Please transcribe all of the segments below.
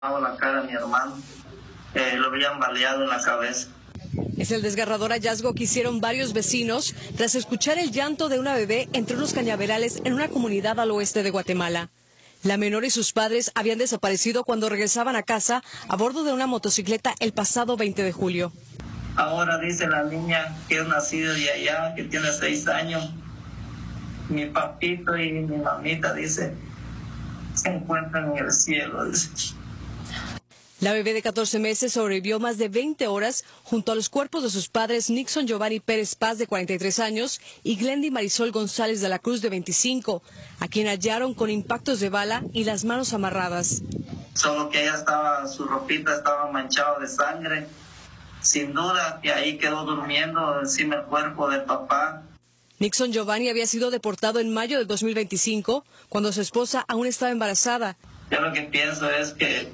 la cara de mi hermano, lo habían baleado en la cabeza. Es el desgarrador hallazgo que hicieron varios vecinos tras escuchar el llanto de una bebé entre unos cañaverales en una comunidad al oeste de Guatemala. La menor y sus padres habían desaparecido cuando regresaban a casa a bordo de una motocicleta el pasado 20 de julio. Ahora dice la niña que es nacida de allá, que tiene 6 años. Mi papito y mi mamita, dice, se encuentran en el cielo, dice. La bebé de 14 meses sobrevivió más de 20 horas junto a los cuerpos de sus padres Nixon Giovanni Pérez Paz, de 43 años, y Glendy Marisol González de la Cruz, de 25, a quien hallaron con impactos de bala y las manos amarradas. Solo que su ropita estaba manchada de sangre. Sin duda que ahí quedó durmiendo encima del cuerpo del papá. Nixon Giovanni había sido deportado en mayo del 2025, cuando su esposa aún estaba embarazada. Yo lo que pienso es que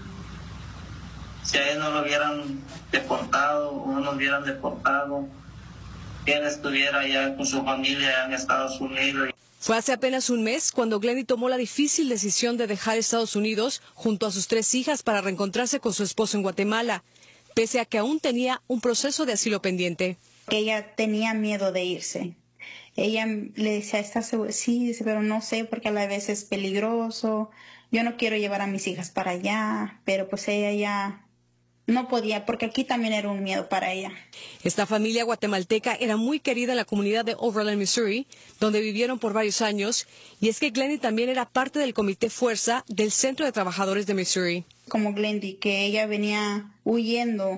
si a él no lo hubieran deportado o no lo hubieran deportado, que él estuviera allá con su familia allá en Estados Unidos. Fue hace apenas un mes cuando Glendy tomó la difícil decisión de dejar Estados Unidos junto a sus 3 hijas para reencontrarse con su esposo en Guatemala, pese a que aún tenía un proceso de asilo pendiente. Ella tenía miedo de irse. Ella le decía, ¿estás segura? Sí, pero no sé, porque a la vez es peligroso. Yo no quiero llevar a mis hijas para allá, pero pues ella ya no podía, porque aquí también era un miedo para ella. Esta familia guatemalteca era muy querida en la comunidad de Overland, Missouri, donde vivieron por varios años, y es que Glendy también era parte del Comité Fuerza del Centro de Trabajadores de Missouri. Como Glendy, que ella venía huyendo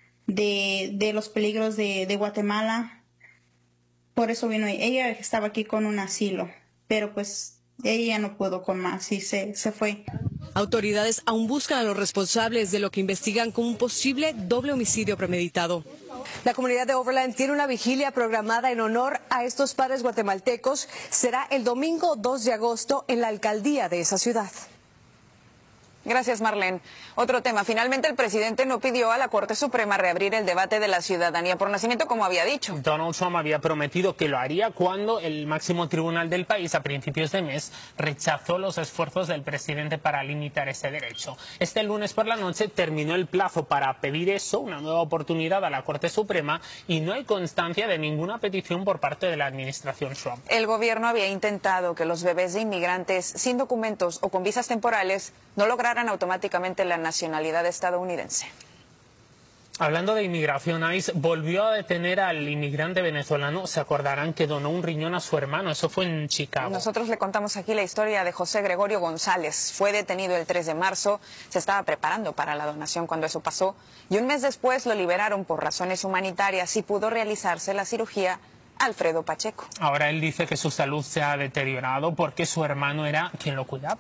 de los peligros de Guatemala, por eso vino. Ella estaba aquí con un asilo, pero pues ella no pudo con más y se fue. Autoridades aún buscan a los responsables de lo que investigan como un posible doble homicidio premeditado. La comunidad de Overland tiene una vigilia programada en honor a estos padres guatemaltecos. Será el domingo 2 de agosto en la alcaldía de esa ciudad. Gracias, Marlene. Otro tema. Finalmente, el presidente no pidió a la Corte Suprema reabrir el debate de la ciudadanía por nacimiento, como había dicho. Donald Trump había prometido que lo haría cuando el máximo tribunal del país, a principios de mes, rechazó los esfuerzos del presidente para limitar ese derecho. Este lunes por la noche terminó el plazo para pedir eso, una nueva oportunidad a la Corte Suprema, y no hay constancia de ninguna petición por parte de la administración Trump. El gobierno había intentado que los bebés de inmigrantes sin documentos o con visas temporales no lograran automáticamente la nacionalidad estadounidense. Hablando de inmigración, ICE volvió a detener al inmigrante venezolano. Se acordarán que donó un riñón a su hermano. Eso fue en Chicago. Nosotros le contamos aquí la historia de José Gregorio González. Fue detenido el 3 de marzo. Se estaba preparando para la donación cuando eso pasó. Y un mes después lo liberaron por razones humanitarias y pudo realizarse la cirugía Alfredo Pacheco. Ahora él dice que su salud se ha deteriorado porque su hermano era quien lo cuidaba.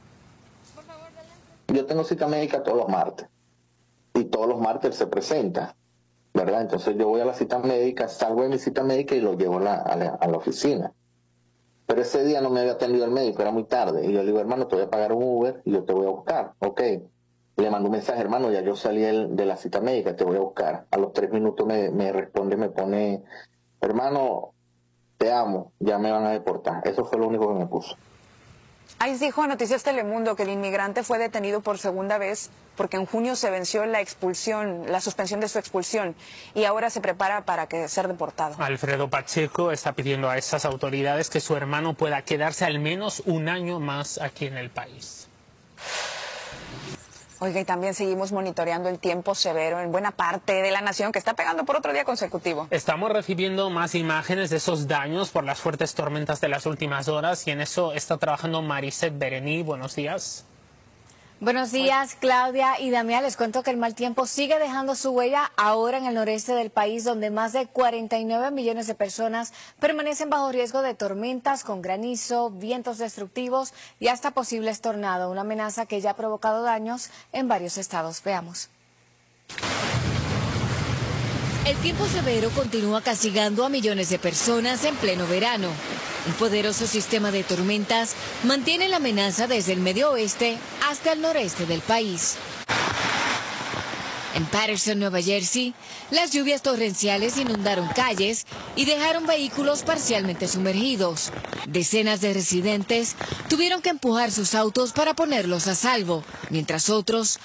Yo tengo cita médica todos los martes y todos los martes se presenta, ¿verdad? Entonces yo voy a la cita médica, salgo de mi cita médica y lo llevo a la oficina. Pero ese día no me había atendido el médico, era muy tarde. Y yo le digo, hermano, te voy a pagar un Uber y yo te voy a buscar. Ok. Le mando un mensaje, hermano, ya yo salí de la cita médica, te voy a buscar. A los 3 minutos me responde, me pone, hermano, te amo, ya me van a deportar. Eso fue lo único que me puso. ICE dijo a Noticias Telemundo que el inmigrante fue detenido por segunda vez porque en junio se venció la suspensión de su expulsión y ahora se prepara para ser deportado. Alfredo Pacheco está pidiendo a esas autoridades que su hermano pueda quedarse al menos un año más aquí en el país. Oiga, y también seguimos monitoreando el tiempo severo en buena parte de la nación, que está pegando por otro día consecutivo. Estamos recibiendo más imágenes de esos daños por las fuertes tormentas de las últimas horas y en eso está trabajando Mariset Berení. Buenos días. Buenos días, Claudia y Damián. Les cuento que el mal tiempo sigue dejando su huella ahora en el noreste del país, donde más de 49 millones de personas permanecen bajo riesgo de tormentas con granizo, vientos destructivos y hasta posibles tornados, una amenaza que ya ha provocado daños en varios estados. Veamos. El tiempo severo continúa castigando a millones de personas en pleno verano. Un poderoso sistema de tormentas mantiene la amenaza desde el medio oeste hasta el noreste del país. En Paterson, Nueva Jersey, las lluvias torrenciales inundaron calles y dejaron vehículos parcialmente sumergidos. Decenas de residentes tuvieron que empujar sus autos para ponerlos a salvo, mientras otros